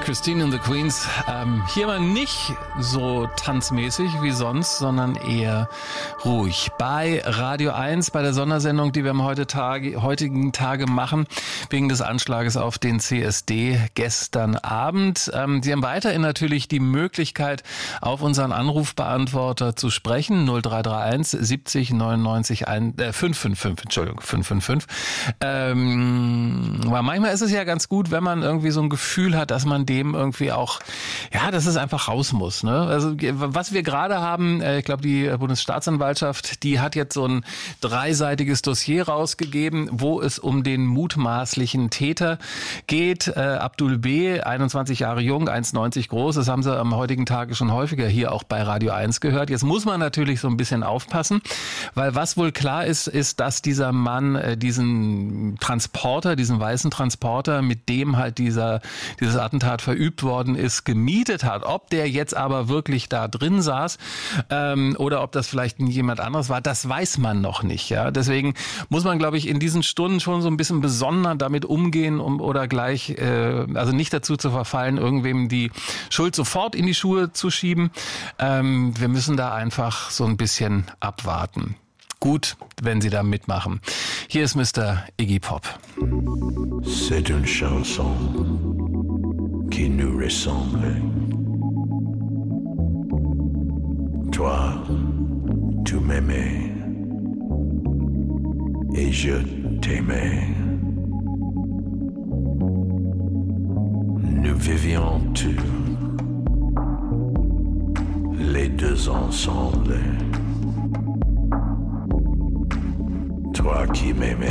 Christine and the Queens. Hier mal nicht so tanzmäßig wie sonst, sondern eher ruhig. Bei Radio 1, bei der Sondersendung, die wir am heutigen Tage machen, wegen des Anschlages auf den CSD gestern Abend. Sie haben weiterhin natürlich die Möglichkeit, auf unseren Anrufbeantworter zu sprechen. 0331 70 99 555. Aber manchmal ist es ja ganz gut, wenn man irgendwie so ein Gefühl hat, dass man dem irgendwie auch, ja, dass es einfach raus muss. Ne? Also was wir gerade haben, ich glaube, die Bundesstaatsanwaltschaft, die hat jetzt so ein 3-seitiges Dossier rausgegeben, wo es um den mutmaßlichen Täter geht. Abdul B., 21 Jahre jung, 1,90 groß. Das haben Sie am heutigen Tage schon häufiger hier auch bei Radio 1 gehört. Jetzt muss man natürlich so ein bisschen aufpassen, weil was wohl klar ist, ist, dass dieser Mann diesen Transporter, diesen weißen Transporter, mit dem halt dieses Attentat verübt worden ist, gemietet hat. Ob der jetzt aber wirklich da drin saß oder ob das vielleicht jemand anderes war, das weiß man noch nicht. Ja? Deswegen muss man, glaube ich, in diesen Stunden schon so ein bisschen besonders damit umgehen oder gleich, also nicht dazu zu verfallen, irgendwem die Schuld sofort in die Schuhe zu schieben. Wir müssen da einfach so ein bisschen abwarten. Gut, wenn Sie da mitmachen. Hier ist Mr. Iggy Pop. C'est une chanson qui nous ressemble. Toi, tu m'aimais et je t'aimais. Nous vivions tous les deux ensemble. Toi qui m'aimais.